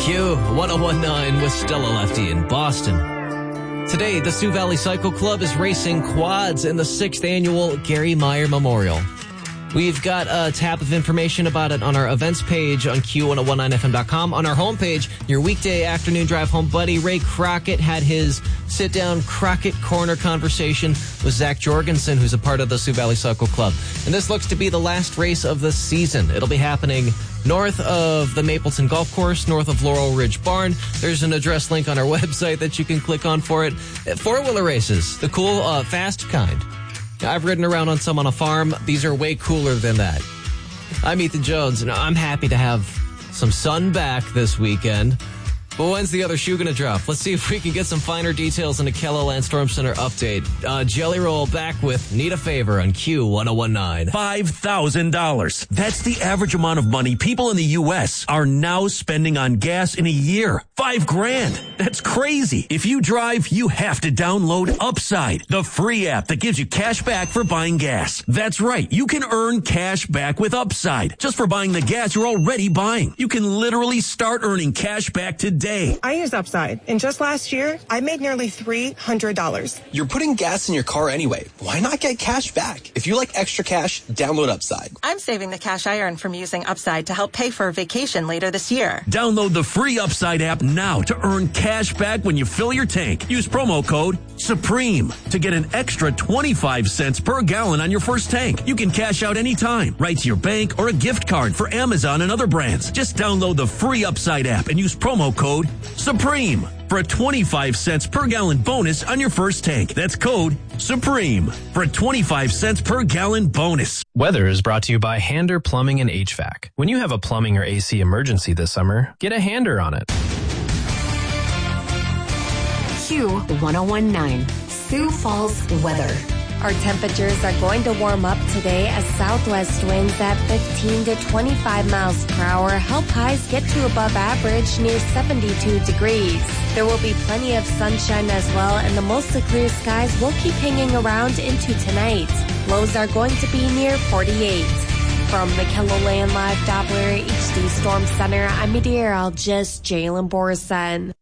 Q1019 with Stella Lefty in Boston. Today, the Sioux Valley Cycle Club is racing quads in the 6th annual Gary Meyer Memorial. We've got a tab of information about it on our events page on Q1019FM.com. On our homepage, your weekday afternoon drive home buddy Ray Crockett had his sit-down Crockett Corner conversation with Zach Jorgensen, who's a part of the Sioux Valley Cycle Club. And this looks to be the last race of the season. It'll be happening north of the Mapleton Golf Course, north of Laurel Ridge Barn. There's an address link on our website that you can click on for it. Four-wheeler races, the cool, fast kind. I've ridden around on some on a farm. These are way cooler than that. I'm Ethan Jones, and I'm happy to have some sun back this weekend. But when's the other shoe going to drop? Let's see if we can get some finer details in a KELOLAND Storm Center update. Jelly Roll back with Need a Favor on Q1019. $5,000. That's the average amount of money people in the U.S. are now spending on gas in a year. $5,000. That's crazy. If you drive, you have to download Upside, the free app that gives you cash back for buying gas. That's right. You can earn cash back with Upside just for buying the gas you're already buying. You can literally start earning cash back today. I use Upside, and just last year, I made nearly $300. You're putting gas in your car anyway. Why not get cash back? If you like extra cash, download Upside. I'm saving the cash I earn from using Upside to help pay for a vacation later this year. Download the free Upside app now to earn cash back when you fill your tank. Use promo code SUPREME to get an extra 25 cents per gallon on your first tank. You can cash out anytime, right to your bank or a gift card for Amazon and other brands. Just download the free Upside app and use promo code SUPREME for a 25 cents per gallon bonus on your first tank. That's code SUPREME for a 25 cents per gallon bonus. Weather is brought to you by Hander Plumbing and HVAC. When you have a plumbing or AC emergency this summer, get a Hander on it. Q1019, Sioux Falls weather. Our temperatures are going to warm up today as southwest winds at 15 to 25 miles per hour help highs get to above average near 72 degrees. There will be plenty of sunshine as well, and the mostly clear skies will keep hanging around into tonight. Lows are going to be near 48. From the KELOLAND Live Doppler HD Storm Center, I'm meteorologist Jalen Borson.